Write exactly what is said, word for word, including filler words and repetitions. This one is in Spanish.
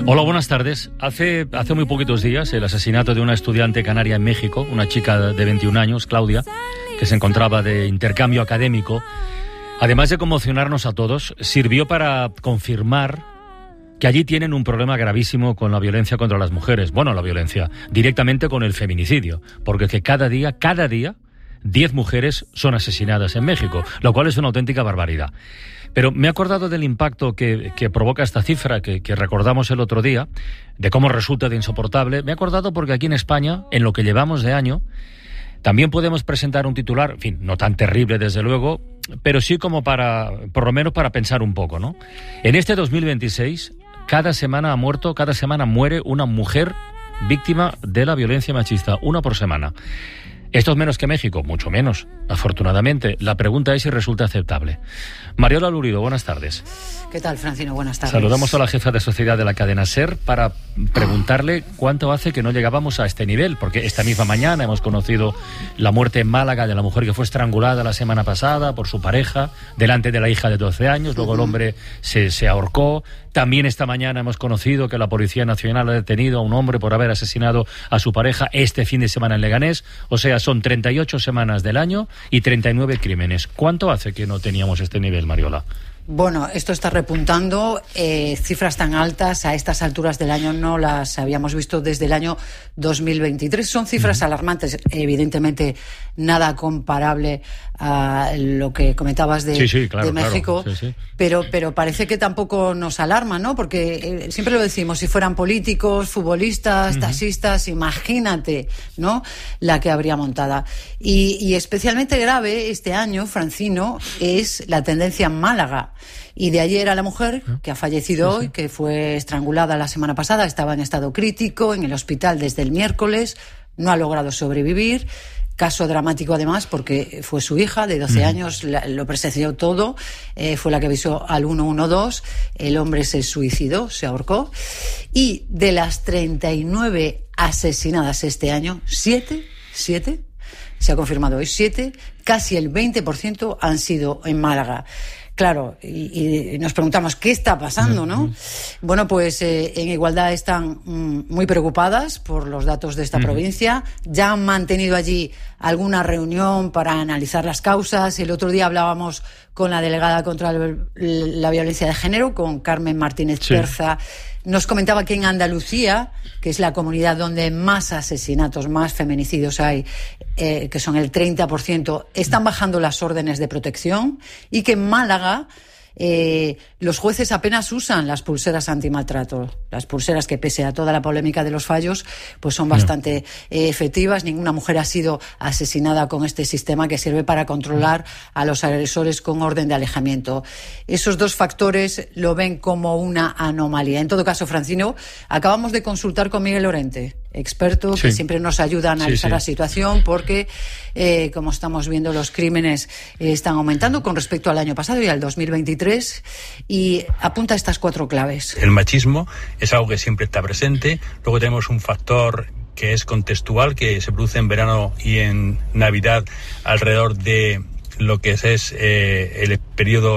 Hola, buenas tardes. Hace, hace muy poquitos días el asesinato de una estudiante canaria en México, una chica de veintiún años, Claudia, que se encontraba de intercambio académico, además de conmocionarnos a todos, sirvió para confirmar que allí tienen un problema gravísimo con la violencia contra las mujeres. Bueno, la violencia, directamente con el feminicidio, porque que cada día, cada día, diez mujeres son asesinadas en México, lo cual es una auténtica barbaridad. Pero me he acordado del impacto que, que provoca esta cifra que, que recordamos el otro día, de cómo resulta de insoportable. Me he acordado porque aquí en España, en lo que llevamos de año, también podemos presentar un titular, en fin, no tan terrible desde luego, pero sí como para, por lo menos para pensar un poco, ¿no? En este dos mil veintiséis, cada semana ha muerto, cada semana muere una mujer víctima de la violencia machista, una por semana. ¿Esto es menos que México? Mucho menos, afortunadamente. La pregunta es si resulta aceptable. Mariola Lurido, buenas tardes. ¿Qué tal, Francino? Buenas tardes. Saludamos a la jefa de sociedad de la cadena SER para preguntarle cuánto hace que no llegábamos a este nivel, porque esta misma mañana hemos conocido la muerte en Málaga de la mujer que fue estrangulada la semana pasada por su pareja, delante de la hija de doce años, luego el hombre se, se ahorcó. También esta mañana hemos conocido que la Policía Nacional ha detenido a un hombre por haber asesinado a su pareja este fin de semana en Leganés. O sea, son treinta y ocho semanas del año y treinta y nueve crímenes. ¿Cuánto hace que no teníamos este nivel, Mariola? Bueno, esto está repuntando. Eh, cifras tan altas a estas alturas del año no las habíamos visto desde el año dos mil veintitrés. Son cifras uh-huh. alarmantes, evidentemente nada comparable a lo que comentabas de, sí, sí, claro, de México, claro. Sí, sí. pero pero parece que tampoco nos alarma, ¿no? Porque eh, siempre lo decimos, si fueran políticos, futbolistas, uh-huh. taxistas, imagínate, ¿no?, la que habría montada. Y, y especialmente grave este año, Francino, es la tendencia en Málaga. Y de ayer a la mujer que ha fallecido sí, sí. hoy, que fue estrangulada la semana pasada, estaba en estado crítico en el hospital desde el miércoles, no ha logrado sobrevivir. Caso dramático además porque fue su hija de doce años, la, lo presenció todo, eh, fue la que avisó al uno uno dos, el hombre se suicidó, se ahorcó. Y de las treinta y nueve asesinadas este año, siete, siete, se ha confirmado hoy, siete, casi el veinte por ciento han sido en Málaga. Claro, y, y nos preguntamos, ¿qué está pasando, no? Uh-huh. Bueno, pues eh, en Igualdad están mm, muy preocupadas por los datos de esta uh-huh. provincia. Ya han mantenido allí alguna reunión para analizar las causas. El otro día hablábamos con la delegada contra el, la violencia de género, con Carmen Martínez sí. Perza. Nos comentaba que en Andalucía, que es la comunidad donde más asesinatos, más feminicidios hay, eh, que son el treinta por ciento, están bajando las órdenes de protección, y que en Málaga eh, los jueces apenas usan las pulseras antimaltrato. Las pulseras que, pese a toda la polémica de los fallos, pues son bastante eh, efectivas. Ninguna mujer ha sido asesinada con este sistema que sirve para controlar a los agresores con orden de alejamiento. Esos dos factores lo ven como una anomalía. En todo caso, Francino, acabamos de consultar con Miguel Lorente, experto sí. que siempre nos ayuda a analizar sí, sí. la situación, porque eh, como estamos viendo, los crímenes eh, están aumentando con respecto al año pasado y al dos mil veintitrés, y apunta estas cuatro claves. El machismo es algo que siempre está presente. Luego tenemos un factor que es contextual, que se produce en verano y en Navidad alrededor de lo que es eh, el periodo